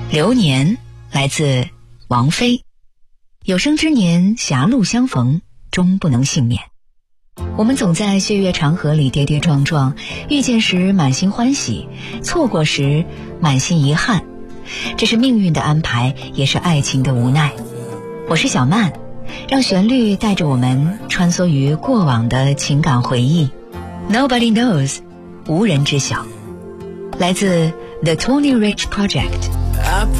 流年来自王菲，有生之年狭路相逢，终不能幸免。我们总在岁月长河里跌跌撞撞，遇见时满心欢喜，错过时满心遗憾。这是命运的安排，也是爱情的无奈。我是小曼，让旋律带着我们穿梭于过往的情感回忆。 Nobody knows， 无人知晓，来自 The Tony Rich Project。